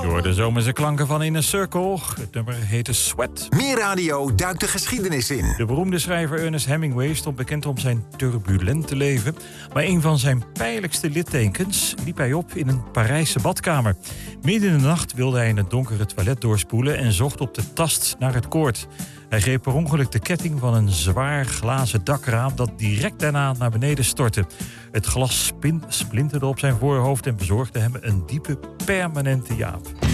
Door de zomerse klanken van In a Circle. Het nummer heette Sweat. Meer radio duikt de geschiedenis in. De beroemde schrijver Ernest Hemingway stond bekend om zijn turbulente leven. Maar een van zijn pijnlijkste littekens liep hij op in een Parijse badkamer. Midden in de nacht wilde hij in het donkere toilet doorspoelen en zocht op de tast naar het koord. Hij greep per ongeluk de ketting van een zwaar glazen dakraam dat direct daarna naar beneden stortte. Het glas splinterde op zijn voorhoofd en bezorgde hem een diepe, permanente jaap.